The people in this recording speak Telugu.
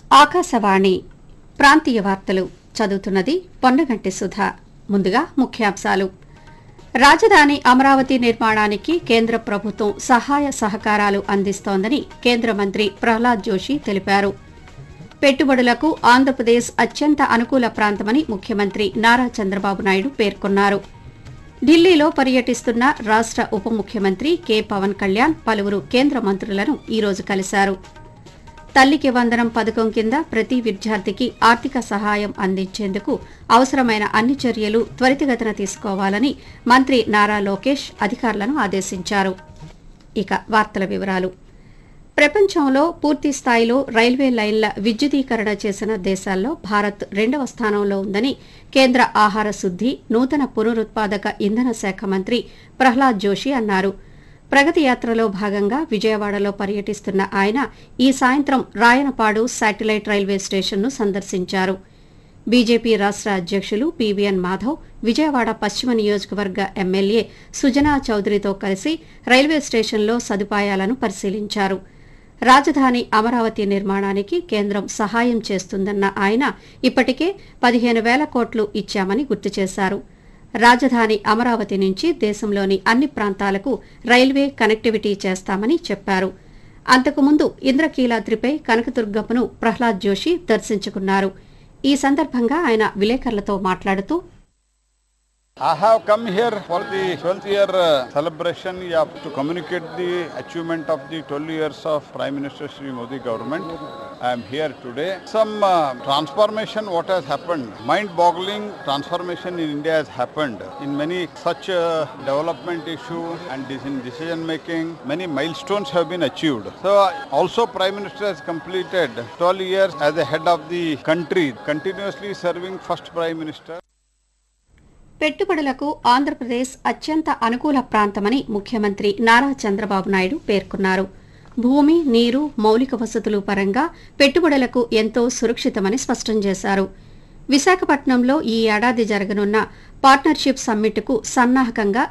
ఆకాశవాణి ప్రాంతీయ వార్తలు చదువుతున్నది పొన్నగంటి సుధ. ముందుగా ముఖ్యాంశాలు. రాజధాని అమరావతి నిర్మాణానికి కేంద్ర ప్రభుత్వం సహాయ సహకారాలు అందిస్తోందని కేంద్ర మంత్రి ప్రహ్లాద్ జోషి తెలిపారు. పెట్టుబడులకు ఆంధ్రప్రదేశ్ అత్యంత అనుకూల ప్రాంతమని ముఖ్యమంత్రి నారా చంద్రబాబు నాయుడు పేర్కొన్నారు. ఢిల్లీలో పర్యటిస్తున్న రాష్ట ఉప ముఖ్యమంత్రి కె పవన్ కళ్యాణ్ పలువురు కేంద్ర మంత్రులను ఈరోజు కలిశారు. తల్లికి వందనం పథకం కింద ప్రతి విద్యార్థికి ఆర్థిక సహాయం అందించేందుకు అవసరమైన అన్ని చర్యలు త్వరితగతిన తీసుకోవాలని మంత్రి నారా లోకేష్ అధికారులను ఆదేశించారు. ఇక వార్తల వివరాలు. ప్రపంచంలో పూర్తి స్థాయిలో రైల్వే లైన్ల విద్యుదీకరణ చేసిన దేశాల్లో భారత్ 2వ స్థానంలో ఉందని కేంద్ర ఆహార శుద్ది, నూతన పునరుత్పాదక ఇంధన శాఖ మంత్రి ప్రహ్లాద్ జోషి అన్నారు. ప్రగతి యాత్రలో భాగంగా విజయవాడలో పర్యటిస్తున్న ఆయన ఈ సాయంత్రం రాయనపాడు శాటిలైట్ రైల్వే స్టేషన్ను సందర్శించారు. బీజేపీ రాష్ట అధ్యక్షులు పీవీఎన్ మాధవ్ విజయవాడ పశ్చిమ నియోజకవర్గ ఎమ్మెల్యే సుజనా చౌదరితో కలిసి రైల్వే స్టేషన్లో సదుపాయాలను పరిశీలించారు. రాజధాని అమరావతి నిర్మాణానికి కేంద్రం సహాయం చేస్తుందన్న ఆయన ఇప్పటికే 15,000 కోట్లు ఇచ్చామని గుర్తు చేశారు. రాజధాని అమరావతి నుంచి దేశంలోని అన్ని ప్రాంతాలకు రైల్వే కనెక్టివిటీ చేస్తామని చెప్పారు. అంతకుముందు ఇంద్రకీలాద్రిపై కనకదుర్గమ్మను ప్రహ్లాద్ జోషి దర్శించుకున్నారు. ఈ సందర్భంగా ఆయన విలేకరులతో మాట్లాడుతూ, I have come here for the 12th year celebration to communicate the achievement of the 12 years of Prime Minister Shri Modi government. I am here today. Some transformation what has happened, mind-boggling transformation in India has happened in many such development issues and in decision making. Many milestones have been achieved. So also Prime Minister has completed 12 years as the head of the country, continuously serving first Prime Minister. పెట్టుబడులకు ఆంధ్రప్రదేశ్ అత్యంత అనుకూల ప్రాంతమని ముఖ్యమంత్రి నారా చంద్రబాబు నాయుడు పేర్కొన్నారు. భూమి, నీరు, మౌలిక వసతులు పరంగా పెట్టుబడులకు ఎంతో సురక్షితమని స్పష్టం చేశారు. విశాఖపట్నంలో ఈ ఏడాది జరగనున్న పార్ట్నర్షిప్ సమ్మిట్కు సన్నాహకంగా